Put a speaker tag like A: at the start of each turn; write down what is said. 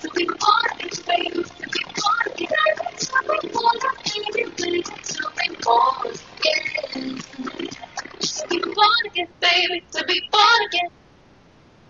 A: To be born again, baby. To be born again. To be born again, baby. To be born again. To be born again, baby. To be born again.